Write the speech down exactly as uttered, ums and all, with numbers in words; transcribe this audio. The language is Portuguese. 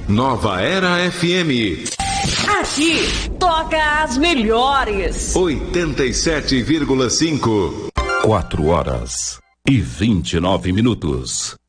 Nova Era F M. Aqui toca as melhores. oitenta e sete vírgula cinco. Quatro horas e vinte e nove minutos.